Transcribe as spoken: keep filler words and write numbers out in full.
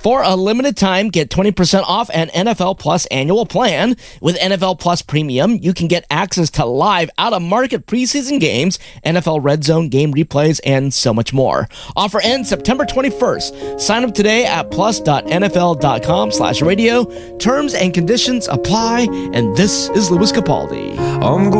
For a limited time, get twenty percent off an N F L Plus annual plan. With N F L Plus Premium, you can get access to live out-of-market preseason games, N F L Red Zone game replays, and so much more. Offer ends September twenty-first. Sign up today at plus.nfl.com slash radio. Terms and conditions apply, and this is Louis Capaldi. I'm